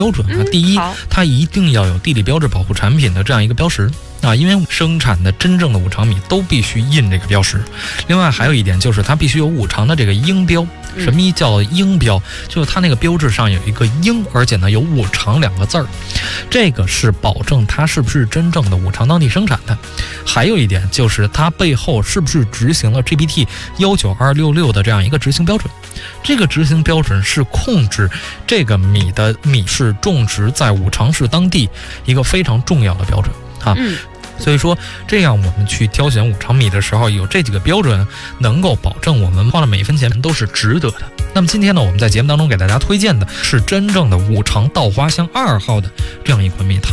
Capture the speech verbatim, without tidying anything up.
标准啊，第一，它一定要有地理标志保护产品的这样一个标识啊，因为生产的真正的五常米都必须印这个标识。另外还有一点就是它必须有五常的这个英标。什么叫英标？就是它那个标志上有一个英，而且呢有五常两个字儿，这个是保证它是不是真正的五常当地生产的。还有一点就是它背后是不是执行了 G B T 一九二六六的这样一个执行标准。这个执行标准是控制这个米的米是种植在五常市当地一个非常重要的标准啊。 嗯所以说，这样我们去挑选五常米的时候，有这几个标准，能够保证我们花的每一分钱都是值得的。那么今天呢，我们在节目当中给大家推荐的是真正的五常稻花香二号的这样一款米。